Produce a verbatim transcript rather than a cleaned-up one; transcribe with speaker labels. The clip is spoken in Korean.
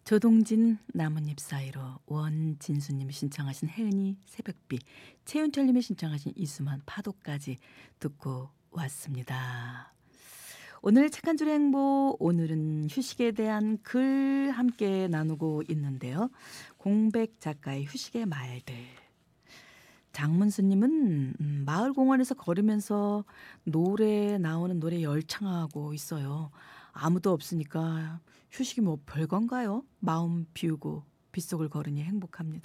Speaker 1: 조동진 나뭇잎 사이로 원진수님이 신청하신 혜은이 새벽비, 최윤철님이 신청하신 이수만 파도까지 듣고 왔습니다. 오늘 책 한 줄의 행복, 오늘은 휴식에 대한 글 함께 나누고 있는데요. 공백 작가의 휴식의 말들. 장문수님은 음, 마을 공원에서 걸으면서 노래 나오는 노래 열창하고 있어요. 아무도 없으니까 휴식이 뭐 별건가요? 마음 비우고 빗속을 걸으니 행복합니다.